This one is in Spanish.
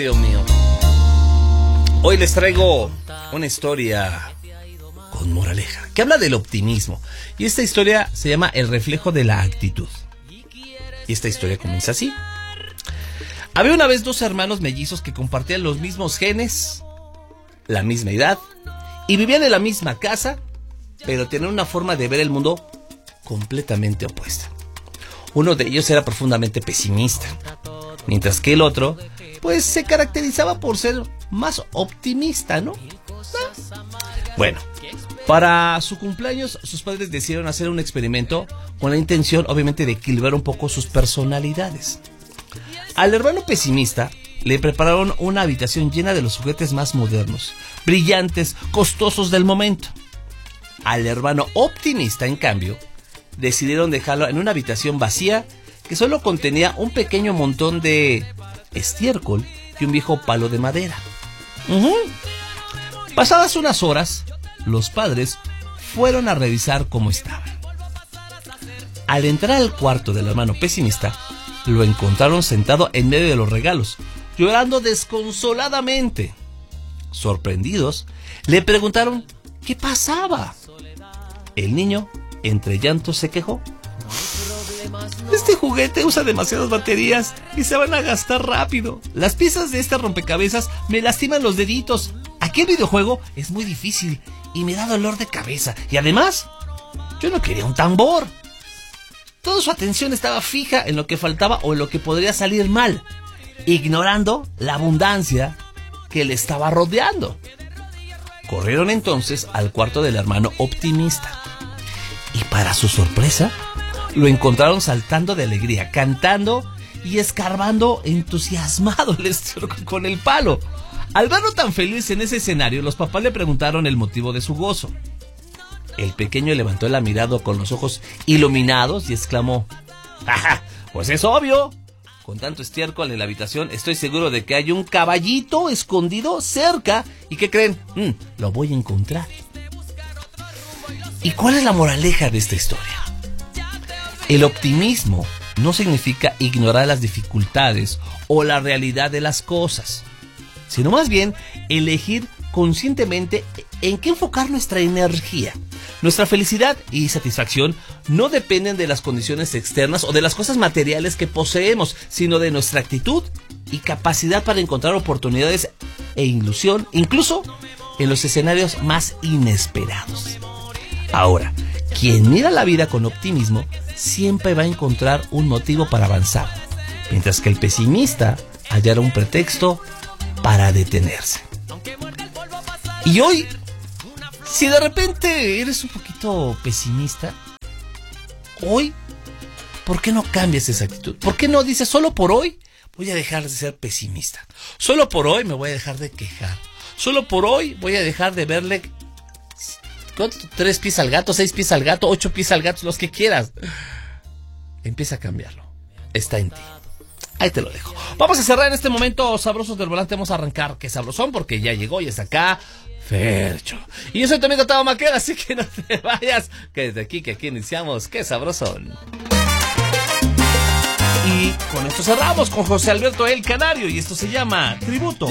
Dios mío. Hoy les traigo una historia con moraleja, que habla del optimismo. Y esta historia se llama El reflejo de la actitud. Y esta historia comienza así. Había una vez dos hermanos mellizos que compartían los mismos genes, la misma edad, y vivían en la misma casa, pero tenían una forma de ver el mundo completamente opuesta. Uno de ellos era profundamente pesimista, mientras que el otro, pues, se caracterizaba por ser más optimista, ¿no? Bueno, para su cumpleaños, sus padres decidieron hacer un experimento con la intención, obviamente, de equilibrar un poco sus personalidades. Al hermano pesimista le prepararon una habitación llena de los juguetes más modernos, brillantes, costosos del momento. Al hermano optimista, en cambio, decidieron dejarlo en una habitación vacía que solo contenía un pequeño montón de estiércol y un viejo palo de madera. Pasadas unas horas, los padres fueron a revisar cómo estaban. Al entrar al cuarto del hermano pesimista, lo encontraron sentado en medio de los regalos, llorando desconsoladamente. Sorprendidos, le preguntaron qué pasaba. El niño, entre llantos, se quejó. Este juguete usa demasiadas baterías y se van a gastar rápido. Las piezas de este rompecabezas me lastiman los deditos. Aquel videojuego es muy difícil y me da dolor de cabeza. Y además, yo no quería un tambor. Toda su atención estaba fija en lo que faltaba o en lo que podría salir mal, ignorando la abundancia que le estaba rodeando. Corrieron entonces al cuarto del hermano optimista. Y para su sorpresa, lo encontraron saltando de alegría, cantando y escarbando entusiasmado con el palo. Al verlo tan feliz en ese escenario, los papás le preguntaron el motivo de su gozo. El pequeño levantó la mirada con los ojos iluminados y exclamó: ¡Ja! Pues es obvio. Con tanto estiércol en la habitación, estoy seguro de que hay un caballito escondido cerca. ¿Y qué creen? Lo voy a encontrar. ¿Y cuál es la moraleja de esta historia? El optimismo no significa ignorar las dificultades o la realidad de las cosas, sino más bien elegir conscientemente en qué enfocar nuestra energía. Nuestra felicidad y satisfacción no dependen de las condiciones externas o de las cosas materiales que poseemos, sino de nuestra actitud y capacidad para encontrar oportunidades e ilusión, incluso en los escenarios más inesperados. Ahora, quien mira la vida con optimismo siempre va a encontrar un motivo para avanzar, mientras que el pesimista hallará un pretexto para detenerse. Y hoy, si de repente eres un poquito pesimista, hoy, ¿por qué no cambias esa actitud? ¿Por qué no dices, solo por hoy voy a dejar de ser pesimista? Solo por hoy me voy a dejar de quejar. Solo por hoy voy a dejar de verle 3 pies al gato, 6 pies al gato, 8 pies al gato, los que quieras. Empieza a cambiarlo. Está en ti. Ahí te lo dejo. Vamos a cerrar en este momento, sabrosos del volante. Vamos a arrancar, qué sabrosón, porque ya llegó y está acá Fercho. Y yo soy tu amigo Tavo Maqueda, así que no te vayas, que desde aquí, que aquí iniciamos, qué sabrosón. Y con esto cerramos con José Alberto El Canario, y esto se llama Tributo